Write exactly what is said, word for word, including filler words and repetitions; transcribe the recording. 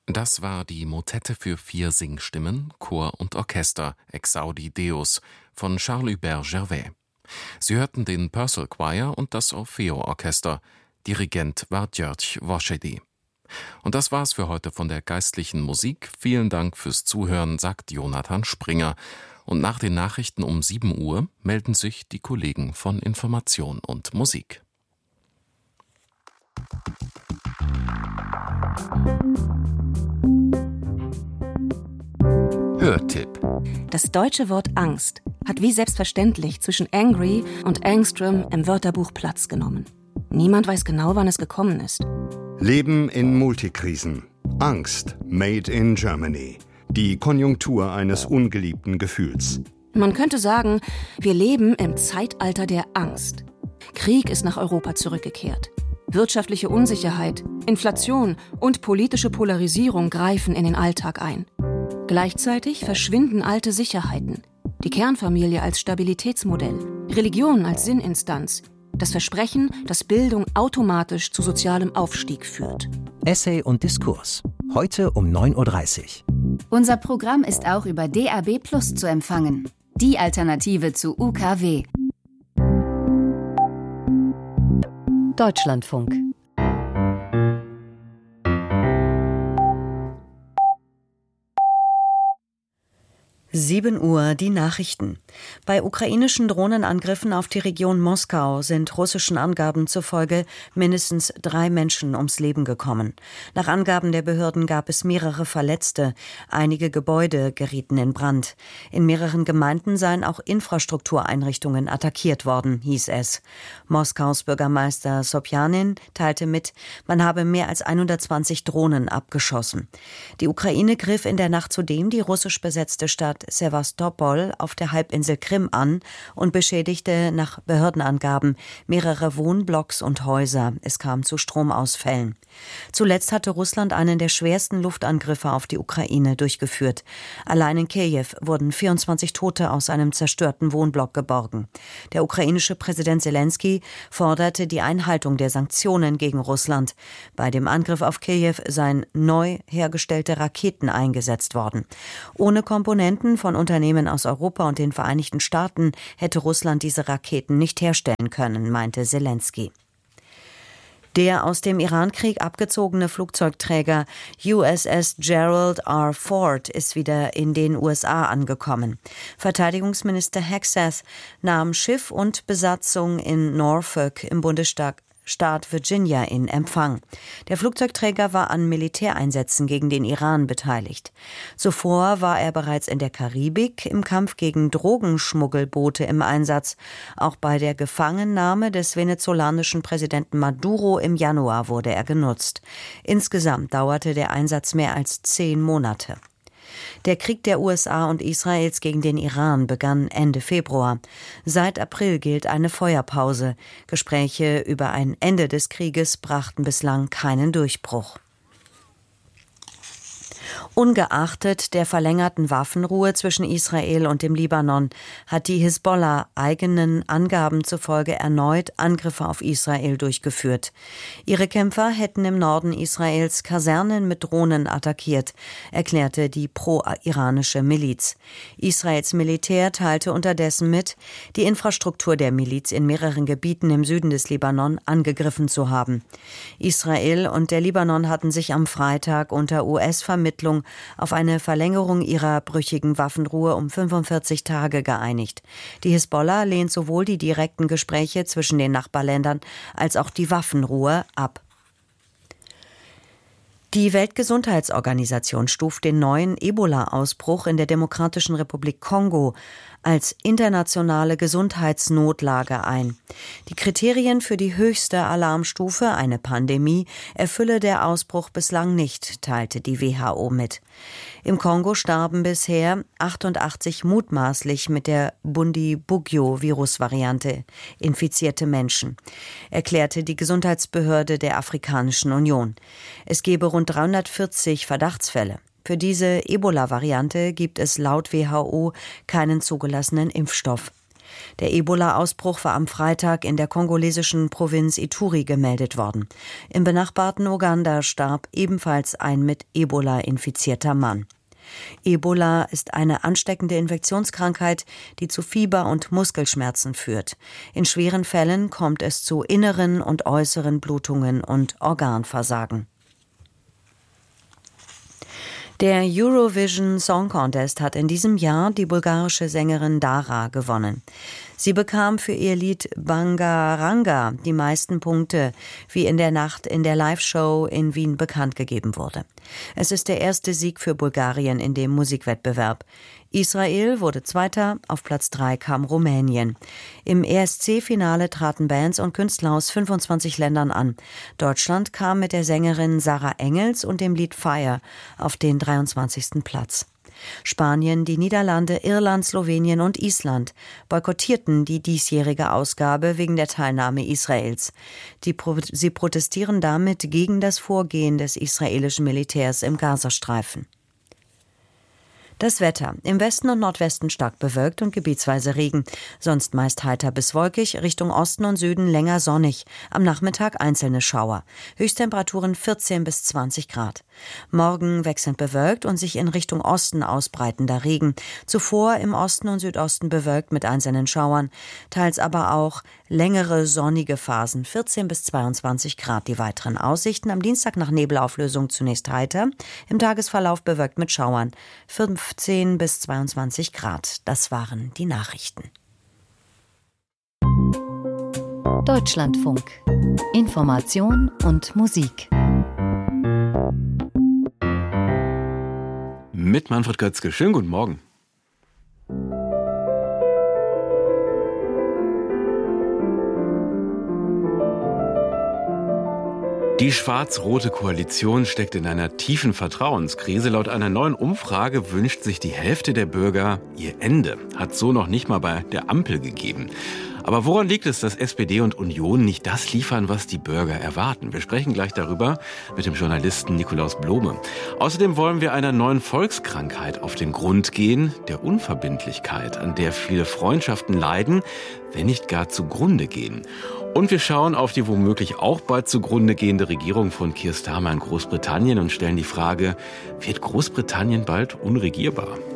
Das war die Motette für vier Singstimmen, Chor und Orchester Exaudi Deus von Charles-Hubert Gervais. Sie hörten den Purcell Choir und das Orfeo-Orchester. Dirigent war György Vosedi. Und das war's für heute von der geistlichen Musik. Vielen Dank fürs Zuhören, sagt Jonathan Springer. Und nach den Nachrichten um sieben Uhr melden sich die Kollegen von Information und Musik. Hörtipp. Das deutsche Wort Angst hat wie selbstverständlich zwischen angry und Angstrom im Wörterbuch Platz genommen. Niemand weiß genau, wann es gekommen ist. Leben in Multikrisen. Angst, made in Germany. Die Konjunktur eines ungeliebten Gefühls. Man könnte sagen, wir leben im Zeitalter der Angst. Krieg ist nach Europa zurückgekehrt. Wirtschaftliche Unsicherheit, Inflation und politische Polarisierung greifen in den Alltag ein. Gleichzeitig verschwinden alte Sicherheiten. Die Kernfamilie als Stabilitätsmodell, Religion als Sinninstanz, das Versprechen, dass Bildung automatisch zu sozialem Aufstieg führt. Essay und Diskurs. Heute um neun Uhr dreißig. Unser Programm ist auch über D A B Plus zu empfangen. Die Alternative zu U K W. Deutschlandfunk. sieben Uhr die Nachrichten. Bei ukrainischen Drohnenangriffen auf die Region Moskau sind russischen Angaben zufolge mindestens drei Menschen ums Leben gekommen. Nach Angaben der Behörden gab es mehrere Verletzte. Einige Gebäude gerieten in Brand. In mehreren Gemeinden seien auch Infrastruktureinrichtungen attackiert worden, hieß es. Moskaus Bürgermeister Sobjanin teilte mit, man habe mehr als hundertzwanzig Drohnen abgeschossen. Die Ukraine griff in der Nacht zudem die russisch besetzte Stadt Sewastopol auf der Halbinsel Krim an und beschädigte nach Behördenangaben mehrere Wohnblocks und Häuser. Es kam zu Stromausfällen. Zuletzt hatte Russland einen der schwersten Luftangriffe auf die Ukraine durchgeführt. Allein in Kiew wurden vierundzwanzig Tote aus einem zerstörten Wohnblock geborgen. Der ukrainische Präsident Selenskyj forderte die Einhaltung der Sanktionen gegen Russland. Bei dem Angriff auf Kiew seien neu hergestellte Raketen eingesetzt worden. Ohne Komponenten von Unternehmen aus Europa und den Vereinigten Staaten hätte Russland diese Raketen nicht herstellen können, meinte Selenskyj. Der aus dem Irankrieg abgezogene Flugzeugträger U S S Gerald R. Ford ist wieder in den U S A angekommen. Verteidigungsminister Hegseth nahm Schiff und Besatzung in Norfolk im Bundesstaat Staat Virginia in Empfang. Der Flugzeugträger war an Militäreinsätzen gegen den Iran beteiligt. Zuvor war er bereits in der Karibik im Kampf gegen Drogenschmuggelboote im Einsatz. Auch bei der Gefangennahme des venezolanischen Präsidenten Maduro im Januar wurde er genutzt. Insgesamt dauerte der Einsatz mehr als zehn Monate. Der Krieg der U S A und Israels gegen den Iran begann Ende Februar. Seit April gilt eine Feuerpause. Gespräche über ein Ende des Krieges brachten bislang keinen Durchbruch. Ungeachtet der verlängerten Waffenruhe zwischen Israel und dem Libanon hat die Hisbollah eigenen Angaben zufolge erneut Angriffe auf Israel durchgeführt. Ihre Kämpfer hätten im Norden Israels Kasernen mit Drohnen attackiert, erklärte die pro-iranische Miliz. Israels Militär teilte unterdessen mit, die Infrastruktur der Miliz in mehreren Gebieten im Süden des Libanon angegriffen zu haben. Israel und der Libanon hatten sich am Freitag unter U S-Vermittlung auf eine Verlängerung ihrer brüchigen Waffenruhe um fünfundvierzig Tage geeinigt. Die Hisbollah lehnt sowohl die direkten Gespräche zwischen den Nachbarländern als auch die Waffenruhe ab. Die Weltgesundheitsorganisation stuft den neuen Ebola-Ausbruch in der Demokratischen Republik Kongo als internationale Gesundheitsnotlage ein. Die Kriterien für die höchste Alarmstufe, eine Pandemie, erfülle der Ausbruch bislang nicht, teilte die W H O mit. Im Kongo starben bisher achtundachtzig mutmaßlich mit der Bundibugyo-Virusvariante infizierte Menschen, erklärte die Gesundheitsbehörde der Afrikanischen Union. Es gebe rund dreihundertvierzig Verdachtsfälle. Für diese Ebola-Variante gibt es laut W H O keinen zugelassenen Impfstoff. Der Ebola-Ausbruch war am Freitag in der kongolesischen Provinz Ituri gemeldet worden. Im benachbarten Uganda starb ebenfalls ein mit Ebola infizierter Mann. Ebola ist eine ansteckende Infektionskrankheit, die zu Fieber und Muskelschmerzen führt. In schweren Fällen kommt es zu inneren und äußeren Blutungen und Organversagen. Der Eurovision Song Contest hat in diesem Jahr die bulgarische Sängerin Dara gewonnen. Sie bekam für ihr Lied Bangaranga die meisten Punkte, wie in der Nacht in der Live-Show in Wien bekannt gegeben wurde. Es ist der erste Sieg für Bulgarien in dem Musikwettbewerb. Israel wurde Zweiter, auf Platz drei kam Rumänien. Im E S C-Finale traten Bands und Künstler aus fünfundzwanzig Ländern an. Deutschland kam mit der Sängerin Sarah Engels und dem Lied Fire auf den dreiundzwanzigsten Platz. Spanien, die Niederlande, Irland, Slowenien und Island boykottierten die diesjährige Ausgabe wegen der Teilnahme Israels. Die Pro- sie protestieren damit gegen das Vorgehen des israelischen Militärs im Gazastreifen. Das Wetter. Im Westen und Nordwesten stark bewölkt und gebietsweise Regen. Sonst meist heiter bis wolkig, Richtung Osten und Süden länger sonnig. Am Nachmittag einzelne Schauer. Höchsttemperaturen vierzehn bis zwanzig Grad. Morgen wechselnd bewölkt und sich in Richtung Osten ausbreitender Regen. Zuvor im Osten und Südosten bewölkt mit einzelnen Schauern. Teils aber auch längere sonnige Phasen. vierzehn bis zweiundzwanzig Grad. Die weiteren Aussichten am Dienstag nach Nebelauflösung zunächst heiter. Im Tagesverlauf bewölkt mit Schauern. fünfzehn bis zweiundzwanzig Grad. Das waren die Nachrichten. Deutschlandfunk. Information und Musik. Mit Manfred Götzke. Schönen guten Morgen. Die schwarz-rote Koalition steckt in einer tiefen Vertrauenskrise. Laut einer neuen Umfrage wünscht sich die Hälfte der Bürger ihr Ende. Hat so noch nicht mal bei der Ampel gegeben. Aber woran liegt es, dass S P D und Union nicht das liefern, was die Bürger erwarten? Wir sprechen gleich darüber mit dem Journalisten Nikolaus Blome. Außerdem wollen wir einer neuen Volkskrankheit auf den Grund gehen, der Unverbindlichkeit, an der viele Freundschaften leiden, wenn nicht gar zugrunde gehen. Und wir schauen auf die womöglich auch bald zugrunde gehende Regierung von Keir Starmer in Großbritannien und stellen die Frage, wird Großbritannien bald unregierbar?